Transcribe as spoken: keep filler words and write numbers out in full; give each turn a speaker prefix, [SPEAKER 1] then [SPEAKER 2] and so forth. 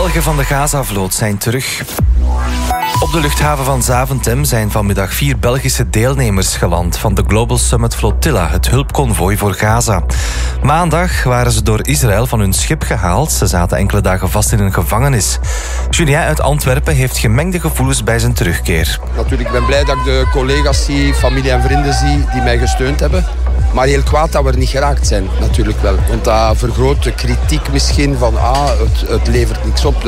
[SPEAKER 1] Belgen van de Gaza-vloot zijn terug. Op de luchthaven van Zaventem zijn vanmiddag vier Belgische deelnemers geland van de Global Summit Flotilla, het hulpconvooi voor Gaza. Maandag waren ze door Israël van hun schip gehaald. Ze zaten enkele dagen vast in een gevangenis. Julien uit Antwerpen heeft gemengde gevoelens bij zijn terugkeer.
[SPEAKER 2] Natuurlijk, ik ben blij dat ik de collega's zie, familie en vrienden zie die mij gesteund hebben. Maar heel kwaad dat we er niet geraakt zijn, natuurlijk wel. Want dat vergroot de kritiek misschien van, ah, het, het levert niks op.